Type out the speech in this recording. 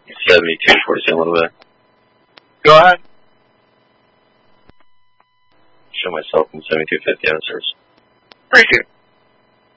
7247 a little bit. Go ahead. Show myself in 7250 on service. Appreciate it.